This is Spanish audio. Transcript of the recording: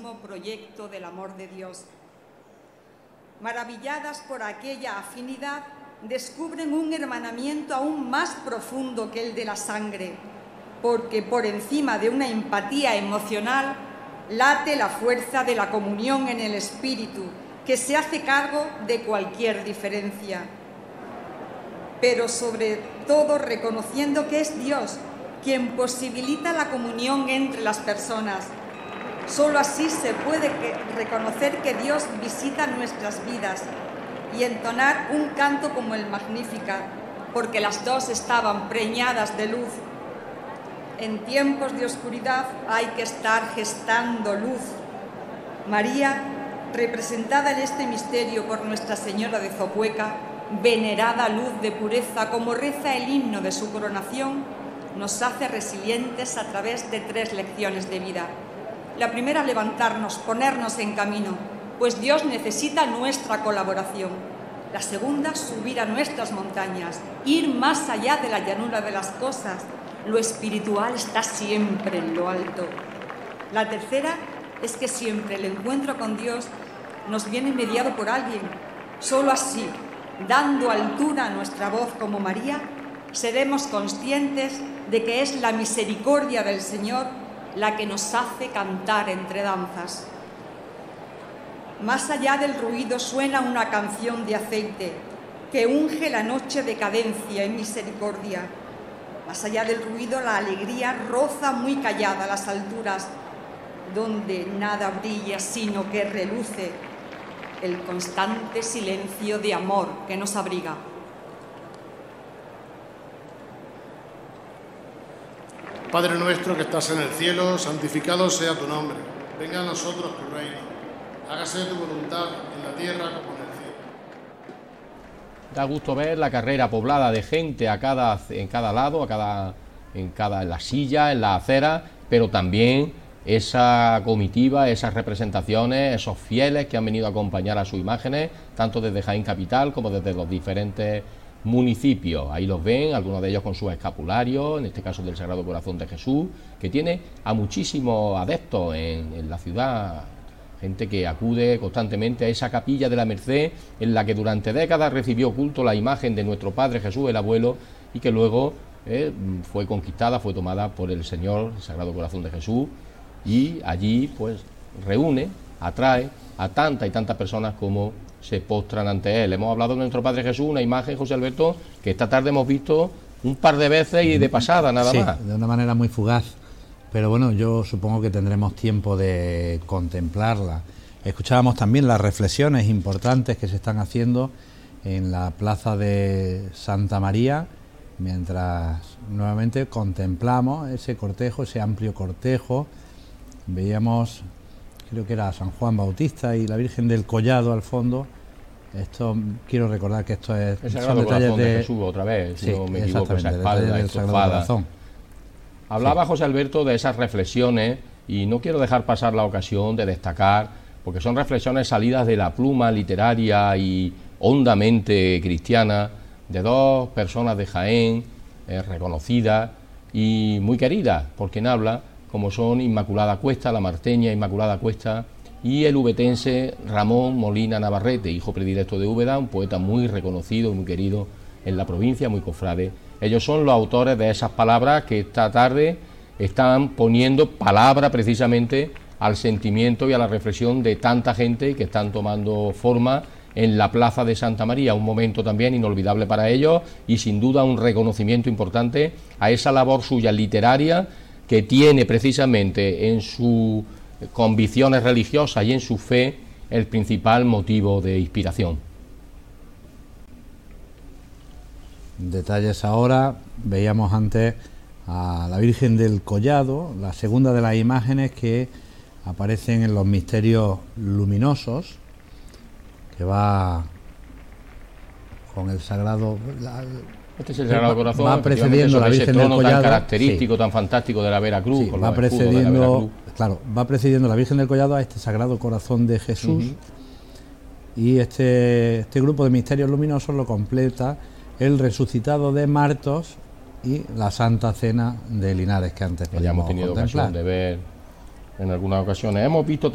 mismo proyecto del amor de Dios. Maravilladas por aquella afinidad, descubren un hermanamiento aún más profundo que el de la sangre, porque por encima de una empatía emocional late la fuerza de la comunión en el espíritu, que se hace cargo de cualquier diferencia, pero sobre todo reconociendo que es Dios quien posibilita la comunión entre las personas. Solo así se puede reconocer que Dios visita nuestras vidas y entonar un canto como el Magníficat, porque las dos estaban preñadas de luz. En tiempos de oscuridad hay que estar gestando luz. María, representada en este misterio por Nuestra Señora de Zopueca, venerada luz de pureza, como reza el himno de su coronación, nos hace resilientes a través de 3 lecciones de vida. La primera, levantarnos, ponernos en camino, pues Dios necesita nuestra colaboración. La segunda, subir a nuestras montañas, ir más allá de la llanura de las cosas. Lo espiritual está siempre en lo alto. La tercera es que siempre el encuentro con Dios nos viene mediado por alguien. Solo así, dando altura a nuestra voz como María, seremos conscientes de que es la misericordia del Señor la que nos hace cantar entre danzas. Más allá del ruido suena una canción de aceite que unge la noche de cadencia y misericordia. Más allá del ruido, la alegría roza muy callada las alturas, donde nada brilla sino que reluce el constante silencio de amor que nos abriga. Padre nuestro que estás en el cielo, santificado sea tu nombre. Venga a nosotros tu reino. Hágase tu voluntad en la tierra como en el cielo. Da gusto ver la carrera poblada de gente en cada lado, en la silla, en la acera, pero también esa comitiva, esas representaciones, esos fieles que han venido a acompañar a sus imágenes, tanto desde Jaén Capital como desde los diferentes municipios. Ahí los ven, algunos de ellos con sus escapularios, en este caso del Sagrado Corazón de Jesús, que tiene a muchísimos adeptos en la ciudad, gente que acude constantemente a esa capilla de la Merced, en la que durante décadas recibió culto la imagen de nuestro Padre Jesús, el abuelo, y que luego fue conquistada, fue tomada por el Señor, el Sagrado Corazón de Jesús, y allí pues reúne, atrae a tantas y tantas personas como se postran ante él. Hemos hablado de nuestro Padre Jesús, una imagen, José Alberto, que esta tarde hemos visto un par de veces y de pasada, nada más. Sí, de una manera muy fugaz, pero bueno, yo supongo que tendremos tiempo de contemplarla. Escuchábamos también las reflexiones importantes que se están haciendo en la plaza de Santa María, mientras nuevamente contemplamos ese cortejo, ese amplio cortejo. Veíamos, creo que era San Juan Bautista y la Virgen del Collado al fondo. Esto, quiero recordar que esto es... El Sagrado Corazón de Jesús, otra vez, si no me equivoco, esa espalda estofada. Hablaba José Alberto de esas reflexiones y no quiero dejar pasar la ocasión de destacar, porque son reflexiones salidas de la pluma literaria y hondamente cristiana de 2 personas de Jaén, reconocidas y muy queridas por quien habla, como son Inmaculada Cuesta, la marteña Inmaculada Cuesta, y el ubetense Ramón Molina Navarrete, hijo predilecto de Úbeda, un poeta muy reconocido y muy querido en la provincia, muy cofrade. Ellos son los autores de esas palabras que esta tarde están poniendo palabra precisamente al sentimiento y a la reflexión de tanta gente que están tomando forma en la plaza de Santa María, un momento también inolvidable para ellos y sin duda un reconocimiento importante a esa labor suya literaria que tiene precisamente en sus convicciones religiosas y en su fe el principal motivo de inspiración. Detalles ahora, veíamos antes a la Virgen del Collado, la segunda de las imágenes que aparecen en los misterios luminosos, que va con el Sagrado... Este es el Sagrado Corazón, va precediendo la Virgen del Collado, tan característico, sí, tan fantástico de la Veracruz. Sí, va precediendo, claro, va precediendo la Virgen del Collado a este Sagrado Corazón de Jesús, y este grupo de misterios luminosos lo completa el resucitado de Martos y la Santa Cena de Linares, que antes ya hemos tenido ocasión de ver en algunas ocasiones. Hemos visto